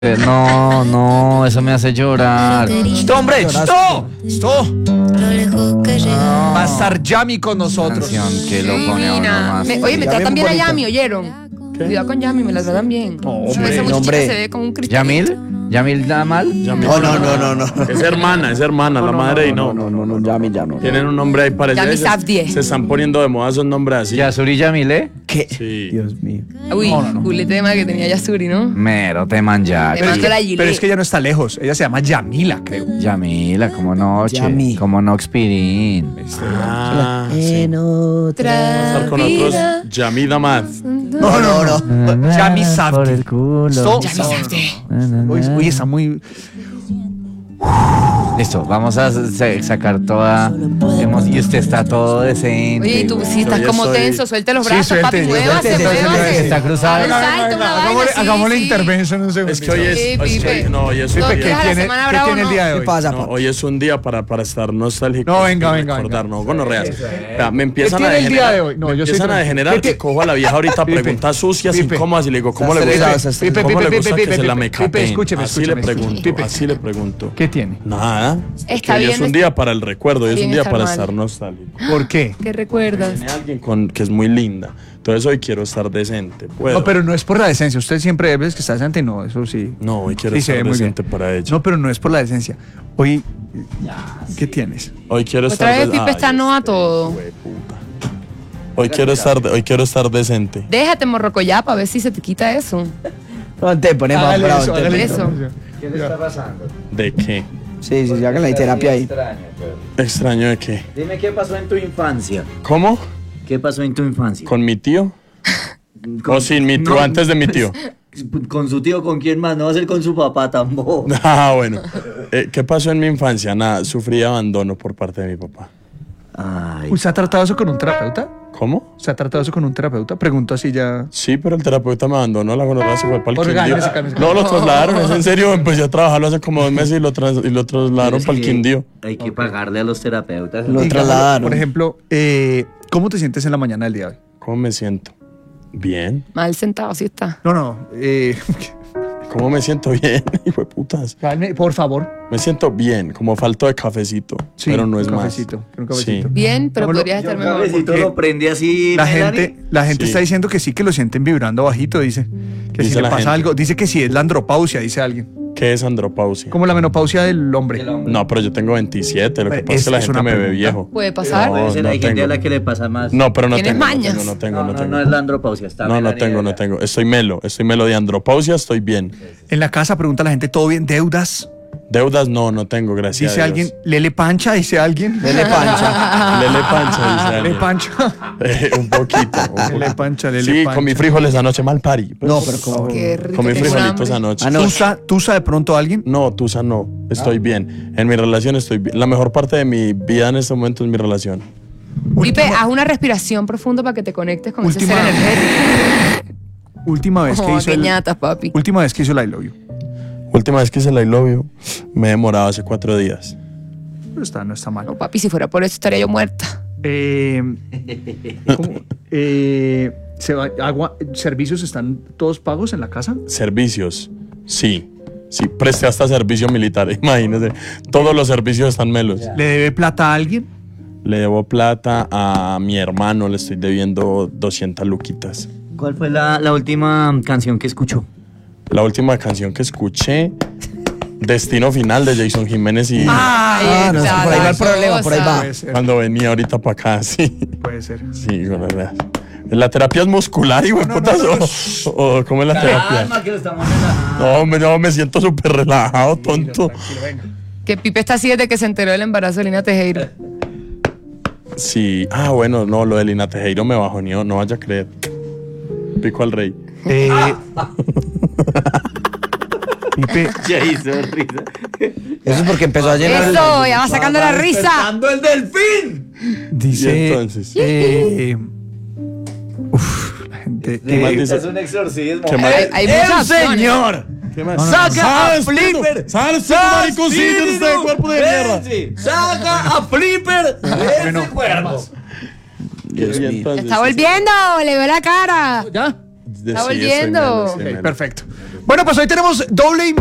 No, eso me hace llorar. ¡Stop, hombre! ¡Stop! ¡Stop! Va a estar Yami con nosotros. Canción que lo pone a uno más. Oye, me tratan bien a bonita. Yami, ¿oyeron? Cuidado con Yami, me la tratan bien. hombre, Esa muchachita hombre. se ve como un cristalito. ¿Yamil da mal? No. Es hermana, la madre y no. No, Yami. Tienen un nombre ahí parecido. Yami Safdie. Se están poniendo de moda esos nombres así. Yasuri Yamile. ¿Qué? Sí. Dios mío. Uy, culete de madre que tenía Yasuri, ¿no? Mero te manjar. Te mando la Gilet. Pero es que ella no está lejos. Ella se llama Yamila, creo. Yamila, como no, Yami. como no Expirin. Ah, sí. En otra. Estar con otros. Yamida Mad. No. Yami Safdie. Stop. Yami Safdie. Uy, está muy... Listo, vamos a sacar toda. Y usted está todo decente. Oye, tú sí estás Yo como soy- tenso, suelta los Sí, brazos, suelte, papi, muévase, suéltese, muévase. Está cruzado. Dale salto, una vaina, sí, Hagamos la sí. intervención un segundo. Es que hoy es. Sí, es que Pipe. hoy- no, hoy es un Todo ¿Qué que día. la tiene, semana ¿qué bravo, tiene el no? día de ¿Qué hoy? pasa, No, papá? hoy es un día para estar nostálgico. No, venga. Recordar, no, gonorreas. Vea, me empiezan ¿Qué a tiene el día degenerar. de hoy? No, me yo soy empiezan a tranquilo. degenerar Pipe. que cojo a la vieja ahorita Pipe. preguntas sucias, Pipe. incómodas y le digo, ¿cómo le Estás gusta? estresado, Pipe, ¿Cómo le Pipe, gusta Pipe, que se la Pipe, mecapen? escúcheme, Así le escúcheme, pregunto, Pipe. así le pregunto. ¿Qué tiene? Nada. Está Que hoy bien, es un está- día para el recuerdo, hoy es bien un día estar para mal. estar nostálgico. ¿Por qué? ¿Qué recuerdas? Tiene alguien que es muy linda. Entonces hoy quiero estar decente. ¿Puedo? No, pero no es por la decencia. Usted siempre ve que está decente. No, eso sí. No, hoy quiero Sí, se ve estar muy bien. decente para ella. No, pero no es por la decencia. Hoy, ¿qué tienes? Hoy quiero estar Otra vez Pipe Ay, está no a todo. hueputa. Hoy quiero estar decente. Déjate morrocoyá para ver si se te quita eso. No te pones más Hágale bravo. eso, te- hágale Eso. ¿Qué le está pasando? ¿De qué? Sí, háganle la terapia ahí. ¿Extraño de qué? Dime qué pasó en tu infancia. ¿Cómo? ¿Qué pasó en tu infancia? ¿Con mi tío? ¿O sin mi tío? No. Antes de mi tío. Con su tío, ¿con quién más? No va a ser con su papá tampoco. Ah, bueno. ¿Qué pasó en mi infancia? Nada, sufrí abandono por parte de mi papá. Ay. ¿Usted ha tratado eso con un terapeuta? ¿Cómo? ¿Se ha tratado eso con un terapeuta? Pregunto así ya. Sí, pero el terapeuta me abandonó, la gonorrea se fue para el Quindío. Cálmese. No, lo trasladaron, es en serio, empecé a trabajarlo hace como 2 meses y lo trasladaron para el Quindío. Hay que pagarle a los terapeutas. Lo Digámoslo, trasladaron. Por ejemplo, ¿cómo te sientes en la mañana del día de hoy? ¿Cómo me siento? Bien. Mal sentado, sí está. No. ¿Cómo me siento bien? Hijo de putas. Calme, por favor. Me siento bien, como falto de cafecito, Sí, pero no es un más. cafecito, un cafecito. Sí. Bien, pero Vámonos. podrías estar mejor. Cabecito lo prende así. La Melanie. gente Sí. está diciendo que sí, que lo sienten vibrando bajito, dice. Que Dice si le la pasa gente. algo. Dice que si es la andropausia, dice alguien. ¿Qué es andropausia? Como la menopausia del hombre. No, pero yo tengo 27, lo que pasa es que la Es gente una me ve pregunta. viejo. Puede pasar. No, Puede ser, no hay gente tengo. a la que le pasa más. No, pero no ¿Tienes tengo, mañas? no tengo. No es la andropausia. Está No Melanie tengo, de no la- tengo. Estoy melo de andropausia, estoy bien. En la casa pregunta la gente, ¿todo bien? ¿Deudas? Deudas no tengo, gracias Dice a alguien, Dios. ¿Lele Pancha? Dice alguien. Lele pancha. Lele pancha, dice Lele alguien. Pancha. Un poquito. Lele Pancha, Lele Sí, Pancha. comí frijoles anoche, mal pari. No, pero como. Qué rico. Comí tengo frijolitos hambre. anoche. ¿Tusa de pronto a alguien? No, Tusa no. Estoy bien. En mi relación estoy bien. La mejor parte de mi vida en este momento es mi relación. Pipe, haz una respiración profunda para que te conectes con ese Última- ser energético. Última vez que Oh, hizo qué el, ñatas, papi. última vez que hizo el I Love You. Última vez que hice el I love you, me he demorado hace 4 días. No está mal. No, papi, si fuera por eso estaría yo muerta. ¿Cómo? ¿Servicios están todos pagos en la casa? Servicios, sí. Sí, presté hasta servicio militar, imagínese. Todos los servicios están melos. ¿Le debe plata a alguien? Le debo plata a mi hermano, le estoy debiendo 200 luquitas. ¿Cuál fue la última canción que escuchó? La última canción que escuché, Destino Final de Jason Jiménez y no, es que por ahí va el problema, por ahí va. Puede ser. cuando venía ahorita para acá, sí. Puede ser. Sí, con verdad. ¿La terapia es muscular, hijo de putas? ¿O cómo es la terapia? que lo estamos relajando. No, me siento súper relajado, tonto. Que Pipe está así desde que se enteró del embarazo de Lina Tejero. Sí, bueno, no, lo de Lina Tejero me bajoneó, no vaya a creer. Pico al rey. Pipe, Ya hizo risa. Eso es porque empezó a llenar el. Eso, ya va sacando la risa. ¡Dando el delfín! dice. ¿Y entonces? La gente. ¿Qué más dice? Es un exorcismo. ¿Qué más? Hay muchas opciones. ¿Qué más? ¡Saca a Flipper! ¡Sales, tú, mariconcito, de este cuerpo de mierda! ¡Saca a Flipper! ¡Ese cuerpo! Dios Y mío. entonces, Está volviendo, le veo la cara. ¿Ya? sí, está estoy volviendo. mal, estoy Ok, mal. perfecto. Bueno, pues hoy tenemos doble